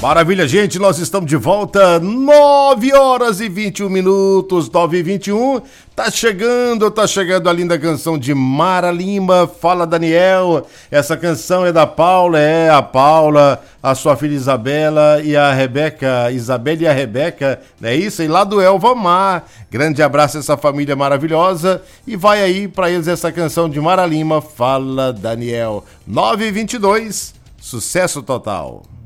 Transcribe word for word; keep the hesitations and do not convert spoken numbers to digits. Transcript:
Maravilha, gente, nós estamos de volta, nove horas e vinte e um minutos, nove e vinte e um, tá chegando, tá chegando a linda canção de Mara Lima, Fala Daniel. Essa canção é da Paula, é a Paula, a sua filha Isabela e a Rebeca, Isabela e a Rebeca, não é isso? E lá do Elva Mar, grande abraço a essa família maravilhosa, e vai aí pra eles essa canção de Mara Lima, Fala Daniel, nove e vinte e dois, sucesso total.